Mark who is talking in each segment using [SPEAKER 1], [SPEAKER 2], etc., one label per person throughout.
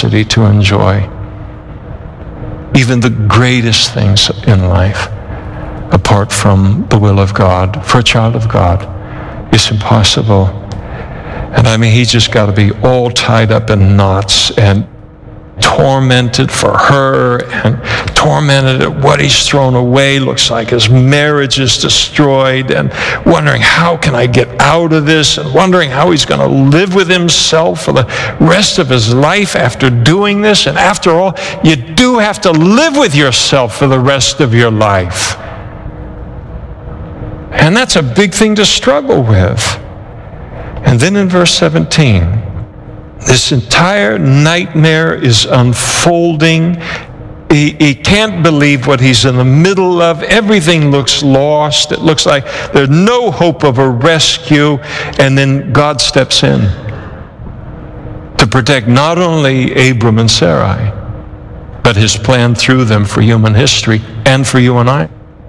[SPEAKER 1] capacity to enjoy even the greatest things in life apart from the will of God. For a child of God, it's impossible. And I mean, he's just got to be all tied up in knots and tormented for her and tormented at what he's thrown away. Looks like his marriage is destroyed, and wondering, how can I get out of this? And wondering how he's going to live with himself for the rest of his life after doing this. And after all, you do have to live with yourself for the rest of your life. And that's a big thing to struggle with. And then in verse 17, this entire nightmare is unfolding. He can't believe what he's in the middle of. Everything looks lost. It looks like there's no hope of a rescue. And then God steps in to protect not only Abram and Sarai, but his plan through them for human history and for you and I.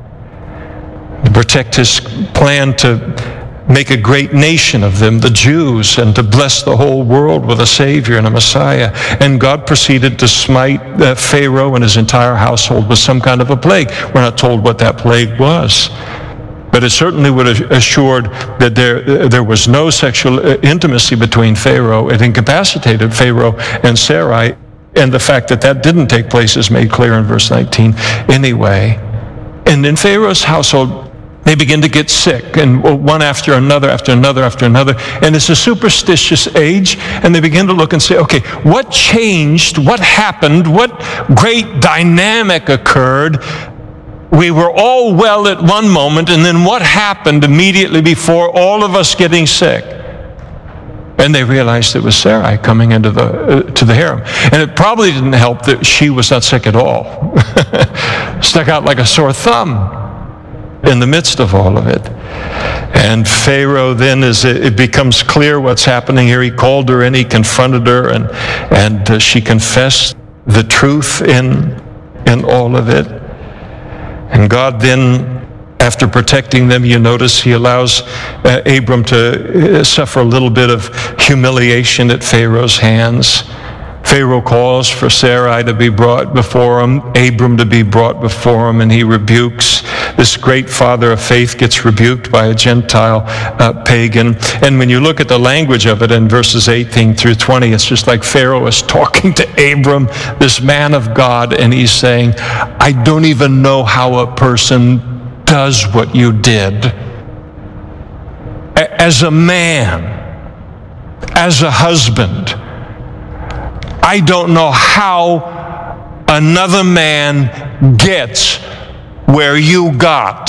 [SPEAKER 1] To protect his plan to make a great nation of them, the Jews, and to bless the whole world with a Savior and a Messiah. And God proceeded to smite Pharaoh and his entire household with some kind of a plague. We're not told what that plague was, but it certainly would have assured that there was no sexual intimacy between Pharaoh. It incapacitated Pharaoh and Sarai, and the fact that that didn't take place is made clear in verse 19 anyway. And in Pharaoh's household, they begin to get sick, and one after another, after another, after another. And it's a superstitious age, and they begin to look and say, okay, what changed? What happened? What great dynamic occurred? We were all well at one moment, and then what happened immediately before all of us getting sick? And they realized it was Sarai coming into to the harem. And it probably didn't help that she was not sick at all. Stuck out like a sore thumb in the midst of all of it. And Pharaoh then, as it becomes clear what's happening here, he called her in, he confronted her, and she confessed the truth in all of it. And God then, after protecting them, you notice he allows Abram to suffer a little bit of humiliation at Pharaoh's hands. Pharaoh calls for Sarai to be brought before him, Abram to be brought before him, and he rebukes. This great father of faith gets rebuked by a Gentile pagan. And when you look at the language of it in verses 18 through 20, it's just like Pharaoh is talking to Abram, this man of God, and he's saying, I don't even know how a person does what you did. As a man, as a husband, I don't know how another man gets where you got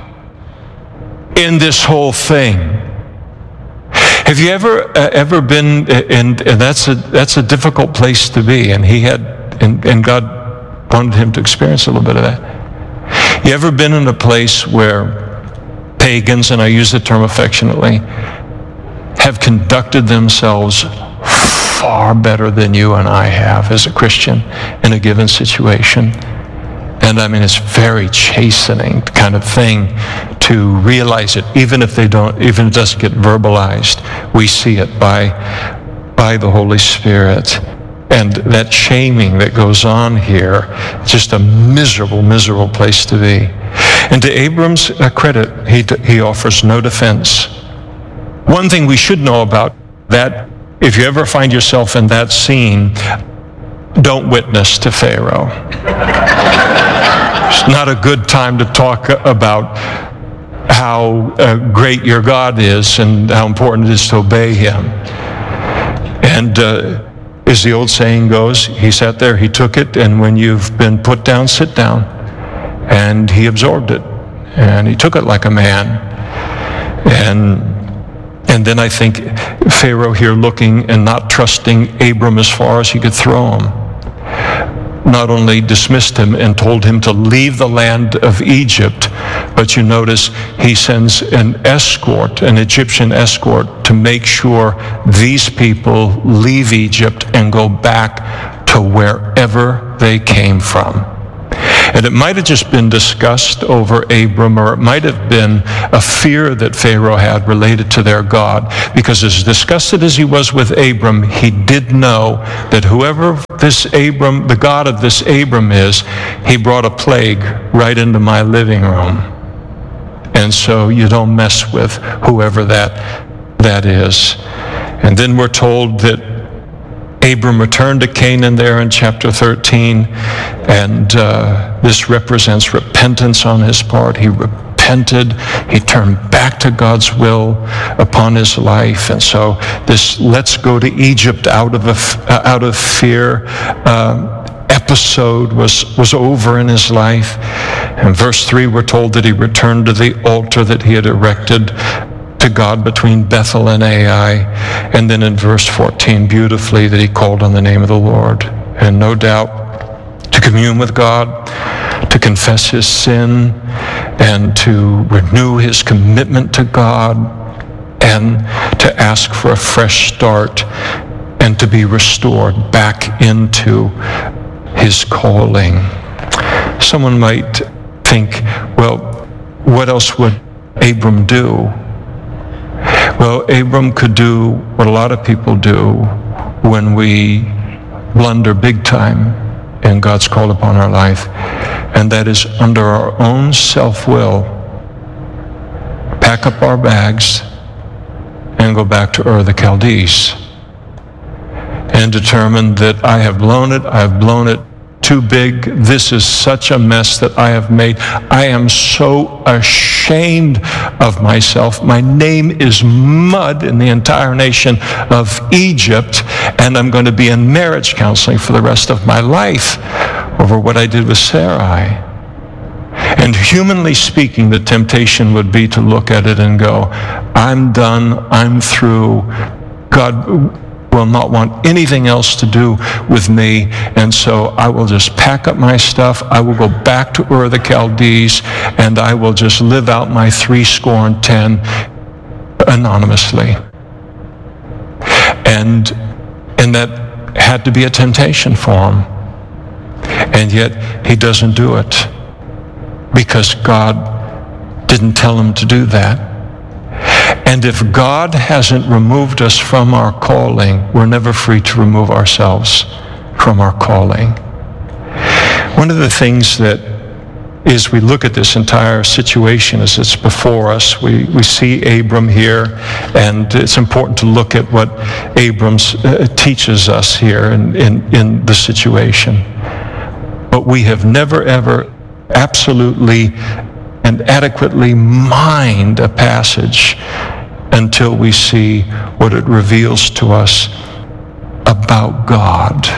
[SPEAKER 1] in this whole thing. Have you ever been, and that's a difficult place to be, and he had, and God wanted him to experience a little bit of that. You ever been in a place where pagans, and I use the term affectionately, have conducted themselves far better than you and I have as a Christian in a given situation? And I mean, it's very chastening kind of thing to realize it, even if it doesn't get verbalized. We see it by the Holy Spirit. And that shaming that goes on here, just a miserable, miserable place to be. And to Abram's credit, he offers no defense. One thing we should know about that, if you ever find yourself in that scene, don't witness to Pharaoh. It's not a good time to talk about how great your God is and how important it is to obey him. And as the old saying goes, he sat there, he took it, and when you've been put down, sit down. And he absorbed it. And he took it like a man. And then I think Pharaoh here looking and not trusting Abram as far as he could throw him, not only dismissed him and told him to leave the land of Egypt, but you notice he sends an escort, an Egyptian escort, to make sure these people leave Egypt and go back to wherever they came from. And it might have just been disgust over Abram, or it might have been a fear that Pharaoh had related to their God. Because as disgusted as he was with Abram, he did know that whoever this Abram, the God of this Abram is, he brought a plague right into my living room. And so you don't mess with whoever that is. And then we're told that Abram returned to Canaan there in chapter 13, and this represents repentance on his part. He repented. He turned back to God's will upon his life. And so this let's go to Egypt out of fear episode was over in his life. In verse 3, we're told that he returned to the altar that he had erected to God between Bethel and Ai. And then in verse 14, beautifully, that he called on the name of the Lord. And no doubt, to commune with God, to confess his sin, and to renew his commitment to God, and to ask for a fresh start, and to be restored back into his calling. Someone might think, well, what else would Abram do? Well, Abram could do what a lot of people do when we blunder big time and God's called upon our life, and that is under our own self-will, pack up our bags and go back to Ur the Chaldees and determine that I have blown it too big. This is such a mess that I have made. I am so ashamed of myself. My name is mud in the entire nation of Egypt, and I'm going to be in marriage counseling for the rest of my life over what I did with Sarai. And humanly speaking, the temptation would be to look at it and go, I'm done, I'm through. God will not want anything else to do with me, and so I will just pack up my stuff. I will go back to Ur the Chaldees, and I will just live out my 10 anonymously. And that had to be a temptation for him. And yet he doesn't do it because God didn't tell him to do that. And if God hasn't removed us from our calling, we're never free to remove ourselves from our calling. One of the things that is we look at this entire situation as it's before us. We see Abram here, and it's important to look at what Abram teaches us here in the situation. But we have never, ever absolutely and adequately mined a passage until we see what it reveals to us about God.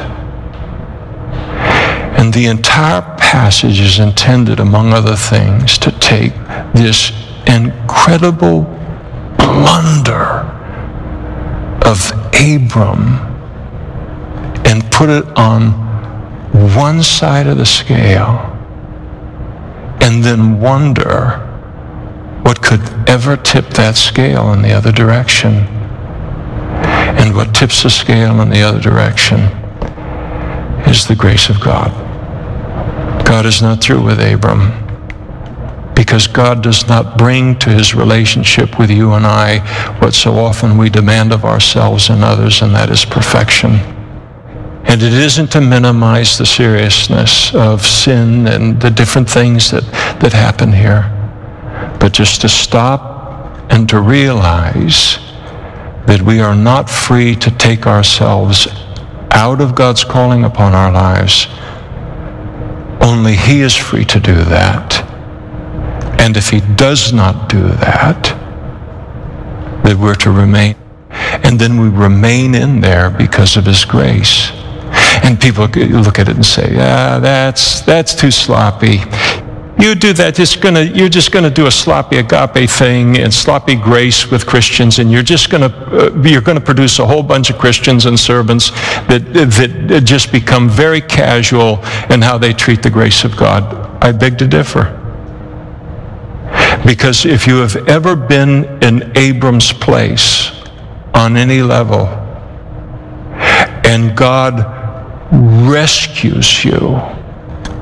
[SPEAKER 1] And the entire passage is intended, among other things, to take this incredible blunder of Abram and put it on one side of the scale, and then wonder what could ever tip that scale in the other direction. And what tips the scale in the other direction is the grace of God. God is not through with Abram, because God does not bring to his relationship with you and I what so often we demand of ourselves and others, and that is perfection. And it isn't to minimize the seriousness of sin and the different things that happen here, but just to stop and to realize that we are not free to take ourselves out of God's calling upon our lives. Only he is free to do that. And if he does not do that, that we're to remain. And then we remain in there because of his grace. And people look at it and say, that's too sloppy. You do that, you're just gonna do a sloppy agape thing and sloppy grace with Christians, and you're gonna produce a whole bunch of Christians and servants that just become very casual in how they treat the grace of God. I beg to differ. Because if you have ever been in Abram's place on any level, and God rescues you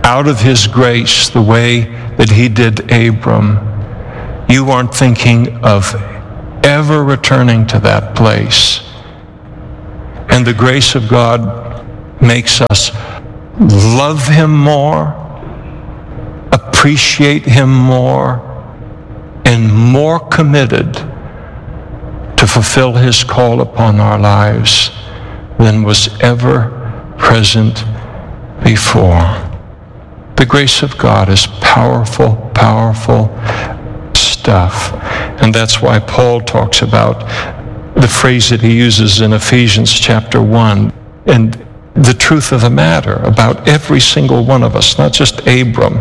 [SPEAKER 1] out of his grace the way that he did Abram, you aren't thinking of ever returning to that place. And the grace of God makes us love him more, appreciate him more, and more committed to fulfill his call upon our lives than was ever present before. The grace of God is powerful, powerful stuff. And that's why Paul talks about the phrase that he uses in Ephesians chapter 1, and the truth of the matter about every single one of us, not just Abram.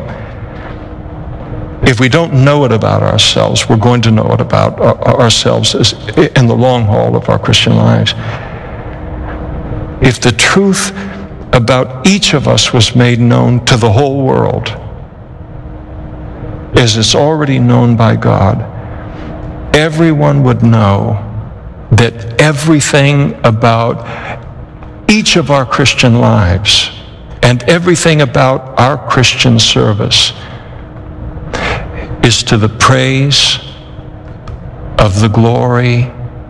[SPEAKER 1] If we don't know it about ourselves, we're going to know it about ourselves in the long haul of our Christian lives. If the truth about each of us was made known to the whole world, as it's already known by God, everyone would know that everything about each of our Christian lives and everything about our Christian service is to the praise of the glory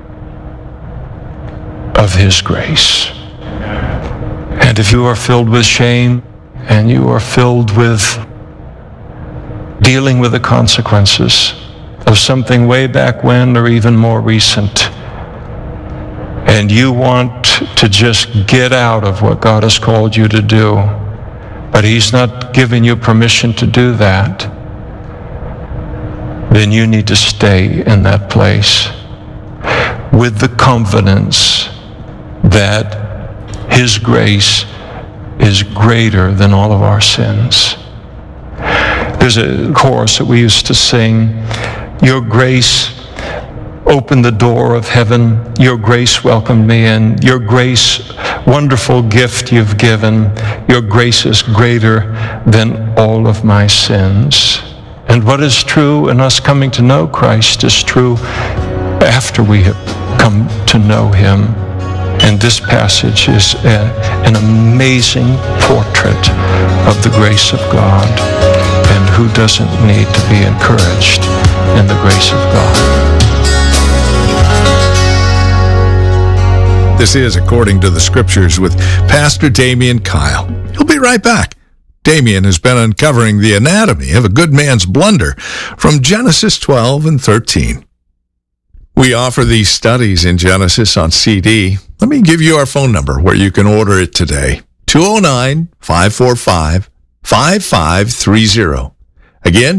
[SPEAKER 1] of his grace. And if you are filled with shame and you are filled with dealing with the consequences of something way back when or even more recent, and you want to just get out of what God has called you to do, but he's not giving you permission to do that, then you need to stay in that place with the confidence that his grace is greater than all of our sins. There's a chorus that we used to sing, your grace opened the door of heaven, your grace welcomed me in, your grace, wonderful gift you've given, your grace is greater than all of my sins. And what is true in us coming to know Christ is true after we have come to know him. And this passage is an amazing portrait of the grace of God. And who doesn't need to be encouraged in the grace of God?
[SPEAKER 2] This is According to the Scriptures with Pastor Damian Kyle. He'll be right back. Damian has been uncovering the anatomy of a good man's blunder from Genesis 12 and 13. We offer these studies in Genesis on CD. Let me give you our phone number where you can order it today. 209-545-5530. Again,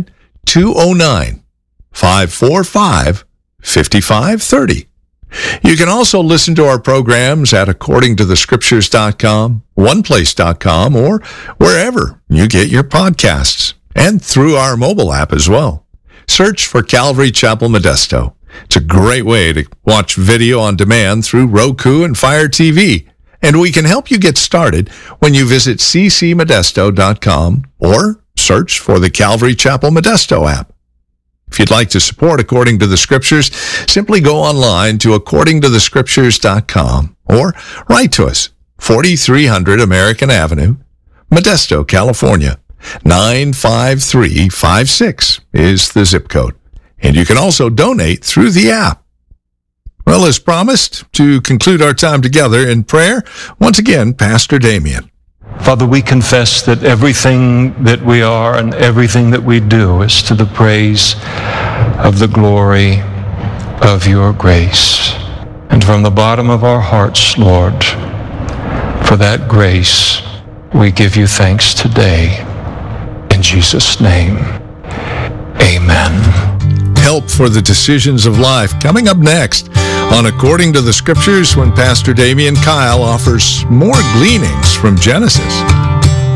[SPEAKER 2] 209-545-5530. You can also listen to our programs at accordingtothescriptures.com, oneplace.com, or wherever you get your podcasts, and through our mobile app as well. Search for Calvary Chapel Modesto. It's a great way to watch video on demand through Roku and Fire TV, and we can help you get started when you visit ccmodesto.com or search for the Calvary Chapel Modesto app. If you'd like to support According to the Scriptures, simply go online to accordingtothescriptures.com or write to us, 4300 American Avenue, Modesto, California. 95356 is the zip code. And you can also donate through the app. Well, as promised, to conclude our time together in prayer, once again, Pastor Damian.
[SPEAKER 1] Father, we confess that everything that we are and everything that we do is to the praise of the glory of your grace. And from the bottom of our hearts, Lord, for that grace, we give you thanks today. In Jesus' name, amen.
[SPEAKER 2] Help for the decisions of life coming up next on According to the Scriptures when Pastor Damian Kyle offers more gleanings from Genesis.